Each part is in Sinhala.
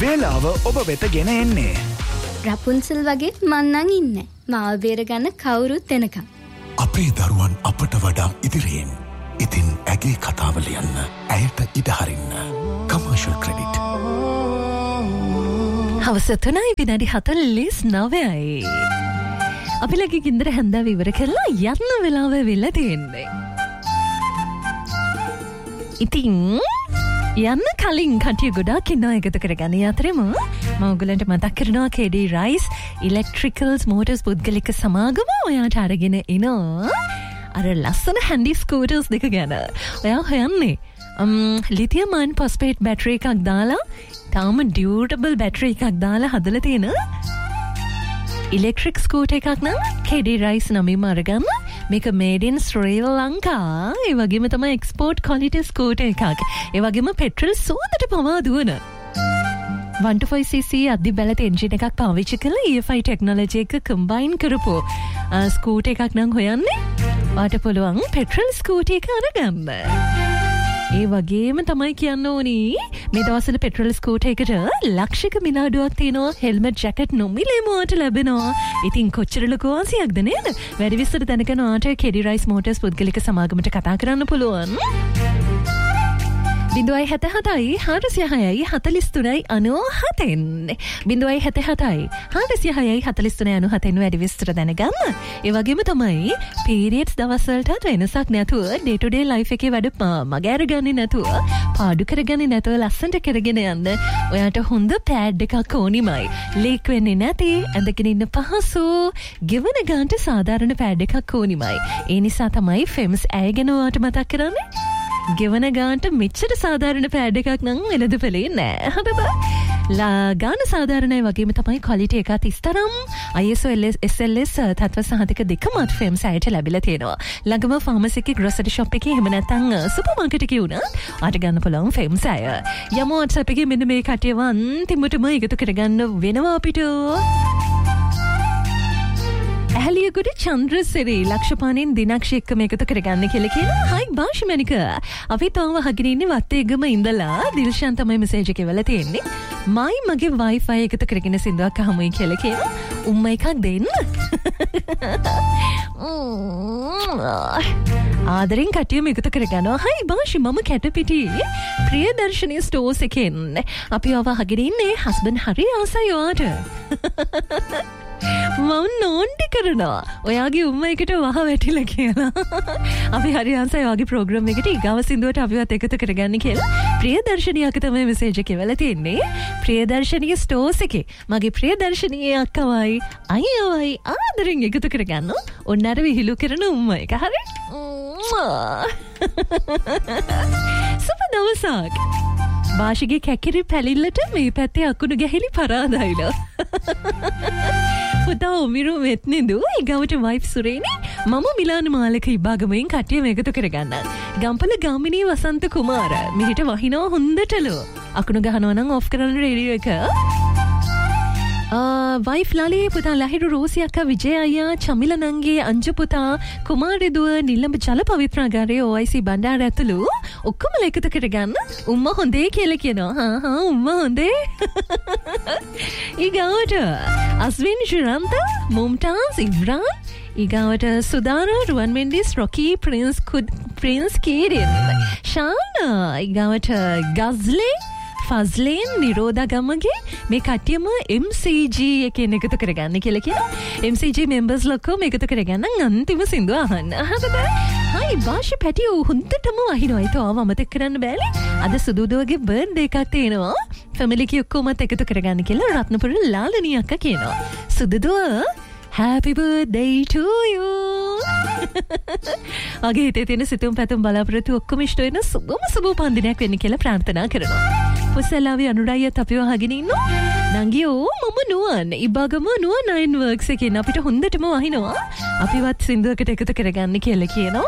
වේලාව ඔබ වෙත ගෙන එන්නේ රපුන්සල් වගේ මන්නන් ඉන්නේ. මාව බේරගන්න කවුරුත් එනකම්. අපේ දරුවන් අපට වඩා ඉදිරියෙන්. ඉතින් ඇගේ කතාව ලියන්න, ඇයට ඉඩ හරින්න. Commercial credit. හවස 3:49. අපි ලගේ ගින්දර හැන්දාව ඉවර කරලා යන්න වෙලාව වෙලා තියෙන්නේ. ඉතින් යන්න කලින් කටිය ගොඩාක් ඉන්නවා එකතු කරගන්න. අතරෙම මම ඔයගලන්ට මතක් කරනවා KD Rice Electricals Motors පුද්ගලික සමාගම ඔයාට අරගෙන එනවා අර ලස්සන හැන්ඩි ස්කූටර්ස් දෙක ගැන. ඔයා හොයන්නේ ලිතියම් අයන් ෆොස්ෆේට් බැටරි එකක් දාලා තාම ඩියුරබල් බැටරි එකක් දාලා හදලා තියෙන ඉලෙක්ට්‍රික් ස්කූටර් එකක් නම් KD Rice නමින්ම අරගන්න. මේක made in Sri Lanka. ඒ වගේම තමයි export quality ස්කූටර් එකක්. ඒ වගේම පෙට්‍රල් සෝදට පවා දුවන 125cc අධි බැලත එන්ජින් එකක් පාවිච්චි කරලා EFI ටෙක්නොලොජි එක කම්බයින් කරපු ස්කූටර් එකක් නම් හොයන්නේ. ඔයාට පුළුවන් පෙට්‍රල් ස්කූටර් එක අරගන්න. ඒ වගේම තමයි කියන්න ඕනි මේ දවස්වල පෙට්‍රල් ස්කූටර් එකට ලක්ෂයක මිලාඩුවක් තියෙනවා. හෙල්මට් ජැකට් නොමිලේම ඔයාට ලැබෙනවා. ඉතින් කොච්චර ලොකු ආසියක්ද නේද? වැඩි විස්තර දැනගන්න ඔයාට KD Rice Motors පුද්ගලික සමාගමට කතා කරන්න පුළුවන්. 077 406 43 97 077 406 43 97 වැඩි විස්තර දැනගන්න. ඒ වගේම තමයි පීරියඩ්ස් දවස්වලට වෙනසක් නැතුව ඩේ ටු ඩේ ලයිෆ් එකේ වැඩ මග අරගන්නේ නැතුව පාඩු කරගන්නේ නැතුව ලස්සනට කරගෙන යන්න ඔයාට හොඳ පෑඩ් එකක් ඕනිමයි. ලීක් වෙන්නේ නැති, ඇඳගෙන ඉන්න පහසු, ගෙවන ගන්නට සාධාරණ පෑඩ් එකක් ඕනිමයි. ඒ නිසා තමයි ෆෙම්ස් ඇයගෙන ඔයාට මතක් කරන්නේ. ගෙවන ගාන්ට මෙච්චර සාධාරණ පෑඩ් එකක් නම් වෙළඳපොලේ නෑ. හරිද? ගාන සාධාරණයි වගේම තමයි ක්වොලිටි එකත් ඉස්තරම් ISO SLS තත්ත්ව සහතික දෙකම ෆෙම්ස් ඇයට ලැබිලා තියෙනවා. ළඟම ෆාමසි එකේ ග්‍රොසරි ෂොප් එකේ එහෙම නැත්නම් සුපර් මාකට් එකේ වුණත් ආට ගන්න පුළුවන් ෆෙම්ස් ඇය. යමු WhatsApp එකේ මෙන්න මේ කටියව අන්තිමටම එකතු කරගන්න වෙනවා අපිට. ඇහලියගොඩ චන්ද්‍රසිරි ලක්ෂපානෙන් දිනක්ෂි එක්ක මේකතු කරගන්න කියලා කියනවා. හයි භාෂමනික. අපි තාම අහගෙන ඉන්නේ වත්තේගම ඉඳලා දිල්ෂාන් තමයි මෙසේජ් එක එවලා තියෙන්නේ. මගේ Wi-Fi එකතු කරගෙන සින්දුවක් අහමුයි කියලා කියනවා. උම්ම එකක් දෙන්න. ආදරෙන් කටියම එකතු කරගන්නවා. හයි භාෂි මම කැටපිටියේ ප්‍රියදර්ශනී ස්ටෝර්ස් එකෙන්. අපි ආව අහගෙන ඉන්නේ හස්බන්ඩ් හරි ආසයි ඔයාට. මම නෝන්ටි කරනවා ඔයාගේ උම්ම එකට වහ වැටිලා කියලා. අපි හරි ආසයි ඔයාගේ ප්‍රෝග්‍රෑම් එකට ඊගාව සින්දුවට අපිවත් එකතු කරගන්න කියලා. ප්‍රියදර්ශනියක තමයි මෙසේජ් එක එවලා තියෙන්නේ. ප්‍රියදර්ශනී ස්ටෝර්ස් එකේ මගේ ප්‍රියදර්ශනී අක්කවයි අයියවයි ආදරෙන් එකතු කරගන්න. ඔන්න අර විහිළු කරන උම්ම එක. හරි? සුබ දවසක්. භාෂිගේ කැකිරි පැලිල්ලට මේ පැත්තේ අකුණු ගැහිලි පරාදයිලා. පුතා ඔමිරු මෙත්නිදු ඊගවට වයිෆ් සුරේනි මම මිලාන මාලක ඉබාගමෙන් කට්ටියම එකතු කරගන්න. ගම්පල ගාමිණී වසන්ත කුමාර මෙහිට වහිනවා හොඳටලු. අකුණු ගහනවා නම් ඔෆ් කරන්න රේඩියෝ එක. වයිෆ් ලාලේ පුතා ලහිරු රෝසි අක්කා විජය අයියා චමිල නංගේ අංජු පුතා කුමාරි දුව නිලඹ ජල පවිත්‍රාගාරයේ OIC බණ්ඩාර ඇතුළු ඔක්කොම එකතු කරගන්න. උම්ම හොඳේ කියලා කියනවා. උම්ම හොඳේ. ඊගාවට අස්වින් ශිරන්ත මුම්තාස් ඉම්රාන් ඊගාවට සුදානා රුවන් මෙන්ඩිස් රොකී ප්‍රින්ස් කීරින් ශානා ඊගාවට ගස්ලේ ෆස්ලේන් නිරෝධා ගමගේ මේ කට්ටියම MCG එකෙන් එකතු කරගන්න කියලා කියනවා. MCG members ලොක්කොම එකතු කරගන්න අන්තිම සින්දුව අහන්න. හරිද? හයි භාෂි පැටි හොඳටම වහිනවා. ඒක ආව අමතක කරන්න බෑනේ. අද සුදුදුවගේ බර්ත්ඩේ එකක් තියෙනවා. ෆැමිලි කී ඔක්කොමත් එකතු කරගන්න කියලා රත්නපුර ලාලනී අක්කා කියනවා. සුදුදුව Happy birthday to you. අගේ හිතේ තියෙන සිතුම් පැතුම් බලාපොරොත්තු ඔක්කොම ඉෂ්ට වෙන සුබ පන්දිනයක් වෙන්න කියලා ප්‍රාර්ථනා කරනවා. පුසලාවේ අනුරායත් අපිව අහගෙන ඉන්නවා. නංගියෝ මම නුවන් ඉබාගම නුවන් 9 works එකෙන් අපිට හොඳටම වහිනවා. අපිවත් සින්දුවකට එකතු කරගන්න කියලා කියනවා.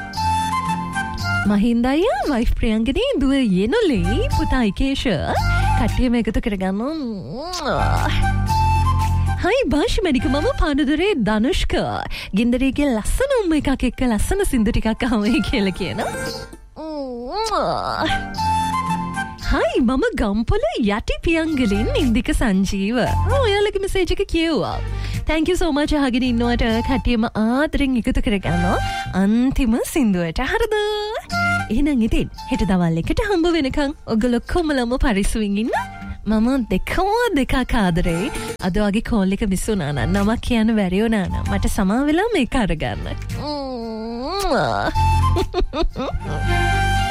මහින්දය වයිෆ් ප්‍රියංගනී දුව යෙනොලේ පුතා ඉකේෂ කට්ටියම එකතු කරගන්නවා. හයි භාෂමනික මම පානදුරේ ධනුෂ්ක ගින්දරේගේ ලස්සන උම්ම එකක් එක්ක ලස්සන සින්දු ටිකක් අහමයි කියලා කියනවා. හයි මම ගම්පොල යටි පියංගලින් ඉන්දික සංජීව. ඔයාලගේ මෙසේජ් එක කියෙව්වා. Thank you so much අහගෙන ඉන්නවට කට්ටියම ආදරෙන් එකතු කරගන්නවා අන්තිම සින්දුවට. හරිද? එහෙනම් ඉතින් හෙට දවල් එකට හම්බ වෙනකන් ඔයගොල්ලෝ කොමලම පරිස්සමින් ඉන්න. මම දෙකක් ආදරේ. අද වගේ කෝල් එක මිස් වුණා නම් නමක් කියන්න බැරි වුණා නම් මට සමා වෙලා මේක අරගන්න.